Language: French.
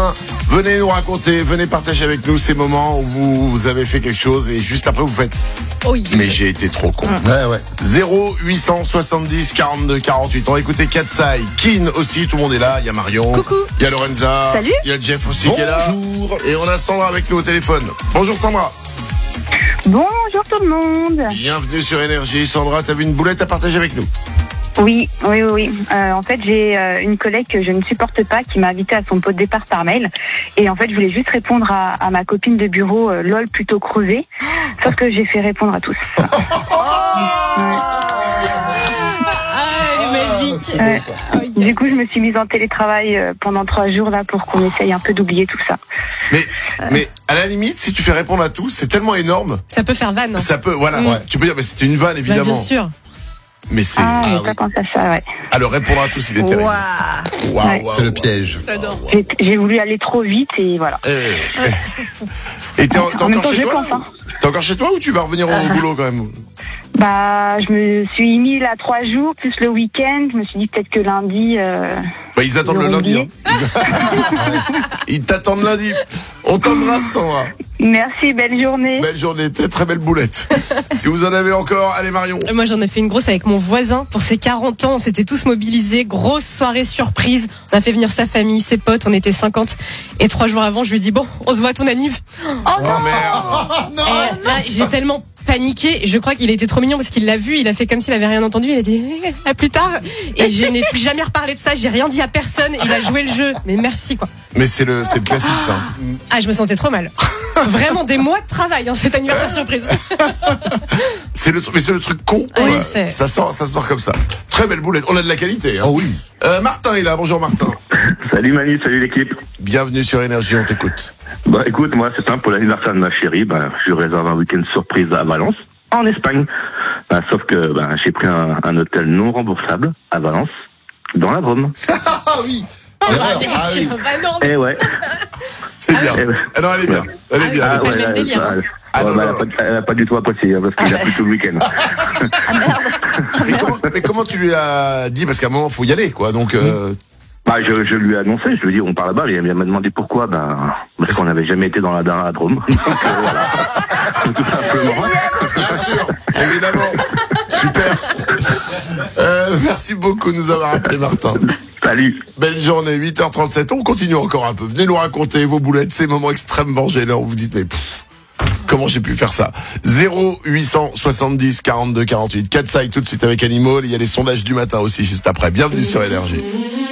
Martin, venez nous raconter, venez partager avec nous ces moments où vous avez fait quelque chose et juste après vous faites mais j'ai été trop con. Ouais. 0870 42 48. On va écouter Katsai, Kin aussi, tout le monde est là. Il y a Marion, coucou. Il y a Lorenza, salut. Il y a Jeff aussi qui est là. Bonjour. Et on a Sandra avec nous au téléphone. Bonjour Sandra. Bonjour tout le monde. Bienvenue sur Énergie. Sandra, t'avais une boulette à partager avec nous? Oui. En fait, j'ai une collègue que je ne supporte pas qui m'a invité à son pot de départ par mail. Et en fait, je voulais juste répondre à ma copine de bureau, lol plutôt creusée. Sauf que j'ai fait répondre à tous. Magique. Du coup, je me suis mise en télétravail pendant 3 jours là pour qu'on essaye un peu d'oublier tout ça. Mais à la limite, si tu fais répondre à tous, c'est tellement énorme. Ça peut faire vanne. Ça peut, voilà. Ouais. Tu peux dire, mais c'était une vanne évidemment. Bien sûr. Mais c'est. J'ai pas pensé à ça, ouais. Alors répondre à tous, il est terrible. Waouh. C'est le piège. J'adore. J'ai voulu aller trop vite et voilà. Et t'es En même encore temps, chez je toi? pense, hein. T'es encore chez toi ou tu vas revenir au boulot quand même? Bah, je me suis mis là 3 jours plus le week-end. Je me suis dit peut-être que lundi. Bah ils attendent le lundi. Hein. Ils t'attendent lundi. On t'embrasse Sandra. Merci, belle journée. Belle journée, très belle boulette. Si vous en avez encore, allez Marion. Moi, j'en ai fait une grosse avec mon voisin pour ses 40 ans. On s'était tous mobilisés. Grosse soirée surprise. On a fait venir sa famille, ses potes. On était 50. Et 3 jours avant, je lui ai dit, bon, on se voit à ton anniv. Oh merde. Et là, j'ai tellement paniqué. Je crois qu'il était trop mignon parce qu'il l'a vu. Il a fait comme s'il avait rien entendu. Il a dit, à plus tard. Et je n'ai plus jamais reparlé de ça. J'ai rien dit à personne. Il a joué le jeu. Mais merci, quoi. Mais c'est le classique ça. Ah, je me sentais trop mal. Vraiment des mois de travail, cet anniversaire surprise. C'est le truc con. Oui, ça sort comme ça. Très belle boulette. On a de la qualité. Hein. Oh oui. Martin est là. Bonjour Martin. Salut Manu, salut l'équipe. Bienvenue sur Énergie. On t'écoute. Bah écoute, moi c'est simple, pour l'anniversaire de ma chérie, je réserve un week-end surprise à Valence, en Espagne. Sauf que j'ai pris un hôtel non remboursable à Valence, dans la Drôme. Ah oui. Erreur. Ah oui. Bah non, Eh ouais. C'est bien. Eh ben. Non, elle est bien. Elle est bien. Ah, pas le même délire, hein. Elle a pas du tout apprécié, parce qu'il a pris tout le week-end. Mais comment tu lui as dit? Parce qu'à un moment, faut y aller, quoi. Donc. Je lui ai annoncé, je lui ai dit on part là-bas, il m'a demandé pourquoi, parce qu'on n'avait jamais été dans la Drôme. Donc, voilà. Tout simplement. Bien sûr, évidemment. Super. Merci beaucoup de nous avoir appelé Martin. Salut. Belle journée, 8h37. On continue encore un peu. Venez nous raconter vos boulettes, ces moments extrêmement gênants où vous dites mais comment j'ai pu faire ça? 0870 42 48. Katsai tout de suite avec Animal. Il y a les sondages du matin aussi juste après. Bienvenue sur Énergie.